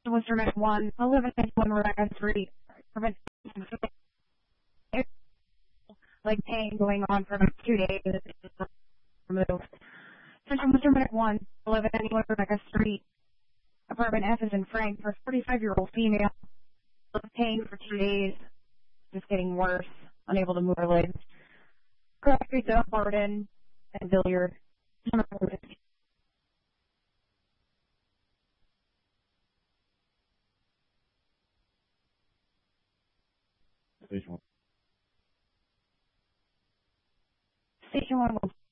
Worcester Medic 1, 1191 Rebecca Street. Prevent leg pain going on for about 2 days. Removed. Central Worcester Medic 1, 1191 Rebecca Street. Apartment F is in Frank for a 45-year-old female. Leg pain for 2 days. Just getting worse. Unable to move her legs. Cross Streets of Barden and Villiard. Station 1.